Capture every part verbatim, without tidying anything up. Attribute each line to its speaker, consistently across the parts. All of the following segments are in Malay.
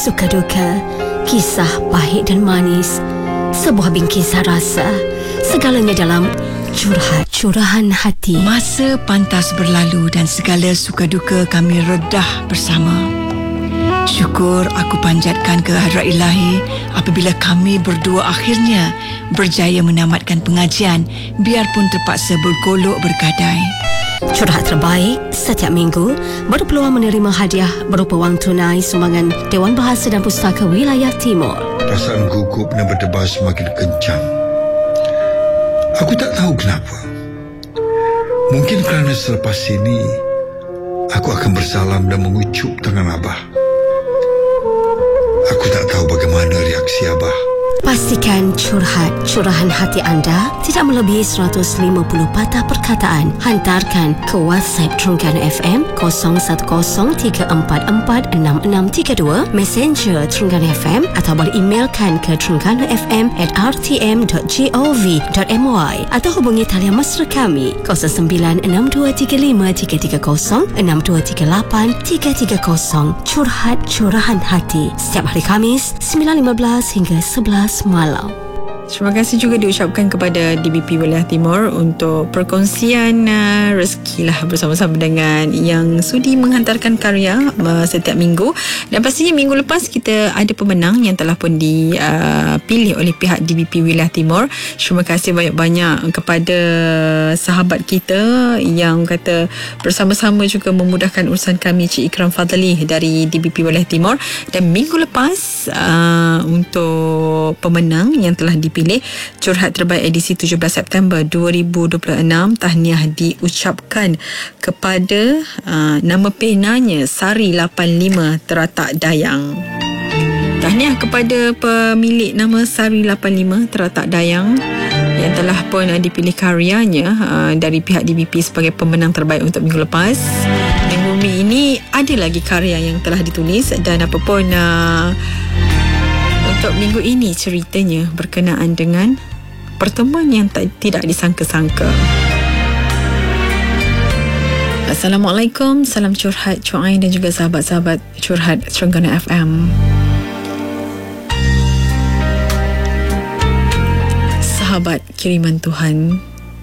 Speaker 1: suka duka, kisah pahit dan manis, sebuah bingkisan rasa, segalanya dalam Curhat Curahan Hati.
Speaker 2: Masa pantas berlalu dan segala suka duka kami redah bersama. Syukur aku panjatkan ke hadrat Ilahi apabila kami berdua akhirnya berjaya menamatkan pengajian biarpun terpaksa bergolok bergadai.
Speaker 1: Curhat terbaik setiap minggu berpeluang menerima hadiah berupa wang tunai sumbangan Dewan Bahasa dan Pustaka Wilayah Timur.
Speaker 3: Perasaan gugup dan berdebar semakin kencang. Aku tak tahu kenapa. Mungkin kerana selepas ini aku akan bersalam dan mengucup tangan Abah. Aku tak tahu bagaimana reaksi Abah.
Speaker 1: Pastikan curhat curahan hati anda tidak melebihi seratus lima puluh patah perkataan. Hantarkan ke WhatsApp Terengganu F M kosong satu kosong tiga empat empat enam enam tiga dua, Messenger Terengganu F M atau boleh emailkan ke terengganu f m at r t m dot gov dot my atau hubungi talian mesra kami kosong sembilan enam dua tiga lima tiga tiga kosong enam dua tiga lapan tiga tiga kosong. Curhat Curahan Hati setiap hari Khamis sembilan lima belas hingga sebelas malam.
Speaker 4: Terima kasih juga diucapkan kepada D B P Wilayah Timur untuk perkongsian uh, rezeki lah bersama-sama dengan yang sudi menghantarkan karya uh, setiap minggu. Dan pastinya minggu lepas kita ada pemenang yang telah pun dipilih uh, oleh pihak D B P Wilayah Timur. Terima kasih banyak-banyak kepada sahabat kita yang kata bersama-sama juga memudahkan urusan kami, Cik Ikram Fadli dari D B P Wilayah Timur. Dan minggu lepas uh, untuk pemenang yang telah dipilih pilih curhat terbaik edisi tujuh belas September dua ribu dua puluh enam, tahniah diucapkan kepada uh, nama penanya Sari lapan lima Teratak Dayang. Tahniah kepada pemilik nama Sari lapan lima Teratak Dayang yang telah pun uh, dipilih karyanya uh, dari pihak D B P sebagai pemenang terbaik untuk minggu lepas. Minggu ini ada lagi karya yang telah ditulis dan apapun uh, untuk minggu ini ceritanya berkenaan dengan pertemuan yang tak, tidak disangka-sangka. Assalamualaikum, salam curhat Cuai dan juga sahabat-sahabat curhat Terengganu F M. Sahabat kiriman Tuhan,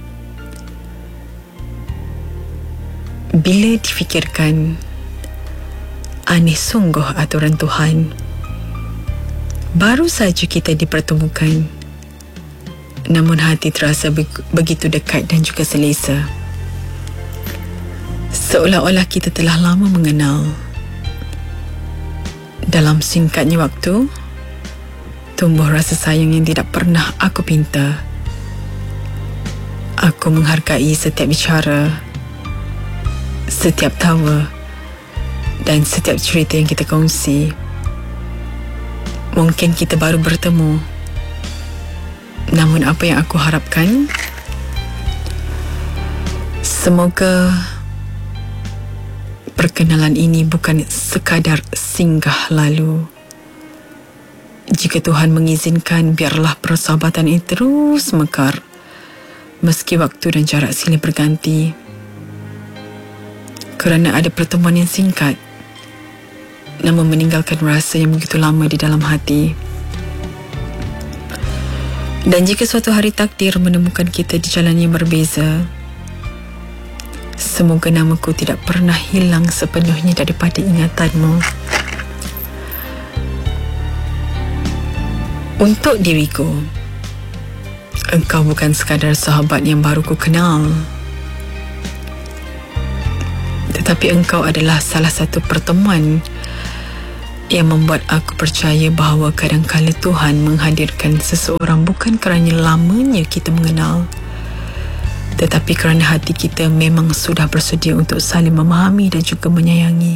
Speaker 4: bila difikirkan, aneh sungguh aturan Tuhan. Baru saja kita dipertemukan, namun hati terasa begitu dekat dan juga selesa. Seolah-olah kita telah lama mengenal. Dalam singkatnya waktu, tumbuh rasa sayang yang tidak pernah aku pinta. Aku menghargai setiap bicara, setiap tawa dan setiap cerita yang kita kongsi. Mungkin kita baru bertemu, namun apa yang aku harapkan, semoga perkenalan ini bukan sekadar singgah lalu. Jika Tuhan mengizinkan, biarlah persahabatan ini terus mekar meski waktu dan jarak silih berganti. Kerana ada pertemuan yang singkat namun meninggalkan rasa yang begitu lama di dalam hati. Dan jika suatu hari takdir menemukan kita di jalan yang berbeza, semoga namaku tidak pernah hilang sepenuhnya daripada ingatanmu. Untuk diriku, engkau bukan sekadar sahabat yang baru ku kenal, tetapi engkau adalah salah satu pertemuan yang membuat aku percaya bahawa kadang-kala Tuhan menghadirkan seseorang bukan kerana lamanya kita mengenal, tetapi kerana hati kita memang sudah bersedia untuk saling memahami dan juga menyayangi.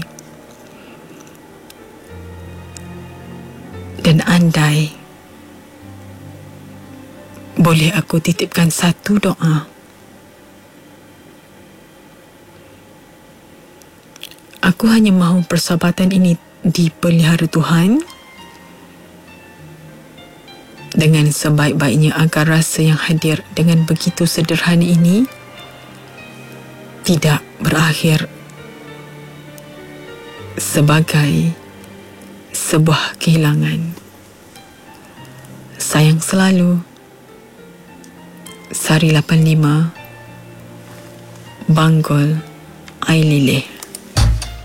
Speaker 4: Dan andai boleh aku titipkan satu doa, aku hanya mahu persahabatan ini dipelihara Tuhan dengan sebaik-baiknya agar rasa yang hadir dengan begitu sederhana ini tidak berakhir sebagai sebuah kehilangan. Sayang selalu. Sari lapan lima, Banggol, Air Lilih.